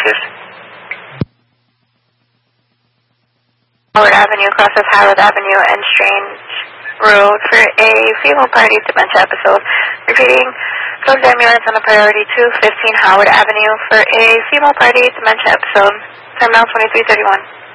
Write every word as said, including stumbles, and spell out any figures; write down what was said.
Rogers. Howard Avenue crosses Howard Avenue and Strange Road for a female party dementia episode. Repeating, close the ambulance on a priority two fifteen Howard Avenue for a female party dementia episode. Terminal twenty-three thirty-one.